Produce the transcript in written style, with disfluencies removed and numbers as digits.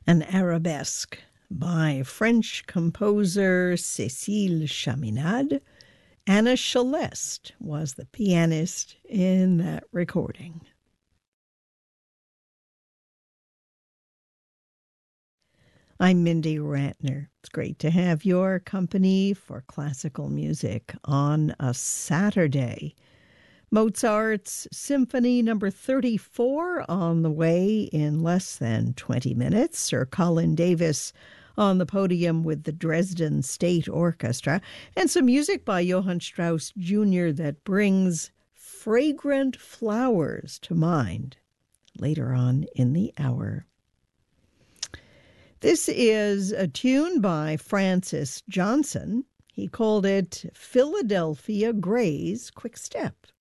An arabesque by French composer Cécile Chaminade. Anna Celeste was the pianist in that recording. I'm Mindy Rantner. It's great to have your company for classical music on a Saturday. Mozart's Symphony Number 34 on the way in less than 20 minutes. Sir Colin Davis on the podium with the Dresden State Orchestra, and some music by Johann Strauss Jr. that brings fragrant flowers to mind later on in the hour. This is a tune by Francis Johnson. He called it Philadelphia Gray's Quick Step.